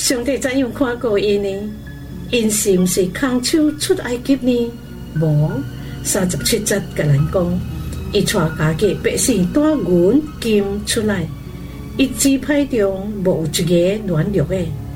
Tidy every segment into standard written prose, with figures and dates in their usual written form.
上帝怎样看过因呢？因是毋是空手出埃及呢？无，37节甲咱讲，伊带家己百姓带银金出来，伊支派中无有一个软弱的。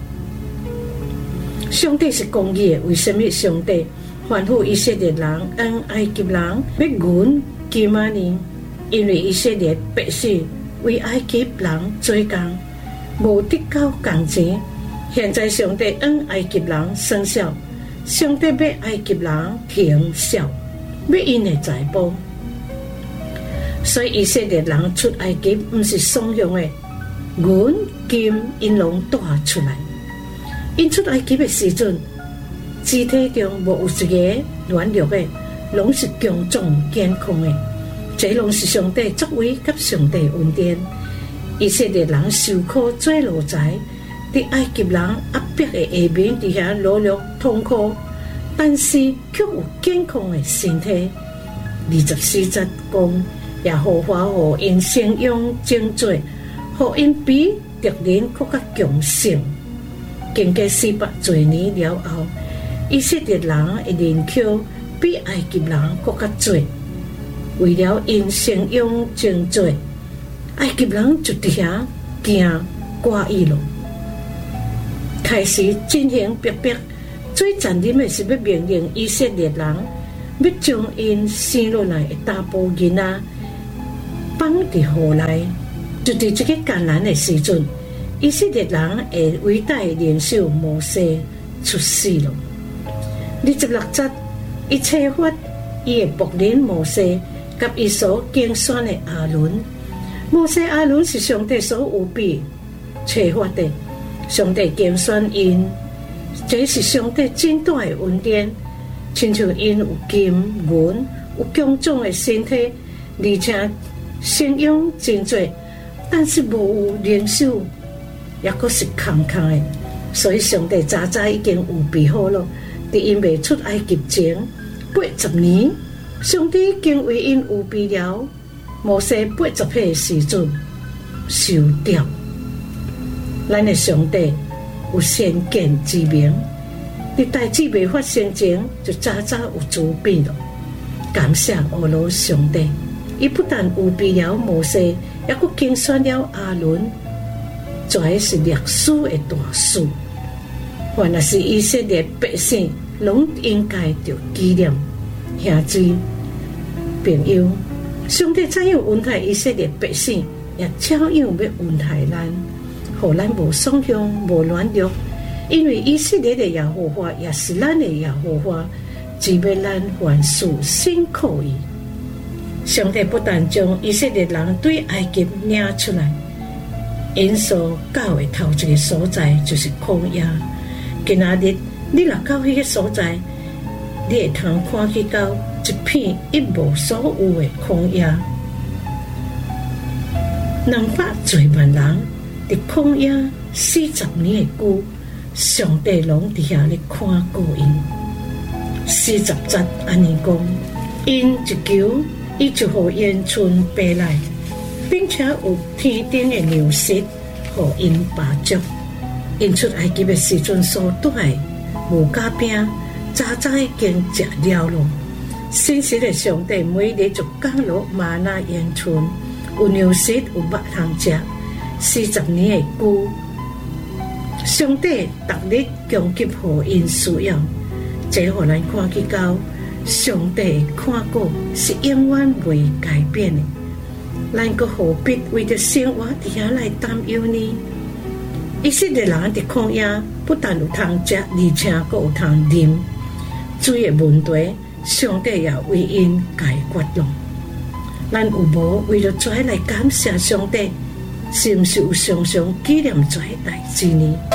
上帝是公义的，为什么上帝吩咐以色列人按埃及人要银金呢？因为以色列百姓为埃及人做工，无得到工钱。现在上帝按埃及人生效，上帝要埃及人停效，要因的财宝。所以以色列人出埃及，不是爽用的银金，因拢带出来。因出埃及的时阵，肢体中无有一个软弱的，拢是强壮健康的。这拢是上帝作为甲上帝恩典。以色列人受苦做奴才，伫埃及人压迫的下面底下劳碌痛苦，但是却有健康的身体。24节讲，耶和华互因生养精做，互因比敌人更加强盛。经过400多年了后，以色列人的人口比埃及人更加多。为了因生养精做，埃及人就伫遐惊挂意了，开始进行逼迫。最残忍的是要命令以色列人要将因生落来的大部囡仔放伫河内。就伫这个艰难的时阵，以色列人的伟大的领袖摩西出世了。26节，伊启发伊的仆人摩西，甲伊所竞选的阿伦。摩西阿伦是上帝所有备启发的，上帝竞选因，这是上帝真大的恩典。亲像因有金银，有强壮的身体，而且生养真多，但是无有领袖，也阁是空空的。所以上帝早早已经有备好了，伫因未出埃及前80年。上帝已经为因有备了。摩西80岁的时阵受掉。咱的上帝有先见之明，伫代志未发生前就早早有准备了。感谢俄罗上帝，伊不但有备了摩西，也佫竞选了阿伦，这是历史的大事。原来是以色列百姓，拢应该着纪念。兄弟朋友，上帝怎样恩待以色列百姓，也照样要恩待咱，互咱无爽向无软弱。因为以色列的耶和华也是咱的耶和华，只要咱凡事信靠伊。上帝不但将以色列人对埃及领出来，因所到的头一个所在就是旷野。今仔日你若到迄个所在，你会通看去到一片一无所有的旷野，200多万人伫旷野40年的久，上帝拢伫遐咧看顾因。40节安尼讲，因一求，伊就互烟春爬来，并且有天顶的粮食，互因饱足。因出埃及的时阵所带无加饼，早早已经食了咯。信实的上帝每日就降落玛纳烟春，有粮食有肉通食。40年的久，上帝逐日供给互因需要，这互咱看去到上帝的看顾是永远袂改变的。咱阁何必为着生活伫遐来担忧呢？以色列人伫旷野不但有通食，而且阁有通啉。水的问题，上帝也为因解决了。咱有无为了这来感谢上帝？是毋是有常常纪念这代志呢？